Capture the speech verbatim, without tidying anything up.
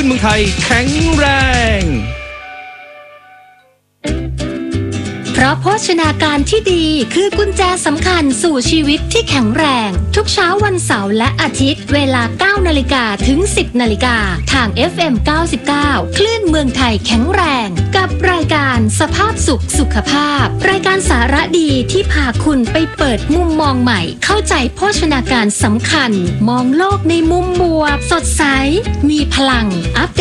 ลื่นเมืองไทยแข็งแรงเพราะโภชนาการที่ดีคือกุญแจสำคัญสู่ชีวิตที่แข็งแรงทุกเช้าวันเสาร์และอาทิตย์เวลา เก้านาฬิกา ถึง สิบนาฬิกาทาง เอฟ เอ็ม เก้าสิบเก้า คลื่นเมืองไทยแข็งแรงกับรายการสภาพสุขสุขภาพรายการสาระดีที่พาคุณไปเปิดมุมมองใหม่เข้าใจโภชนาการสำคัญมองโลกในมุมบวกสดใสมีพลังอัป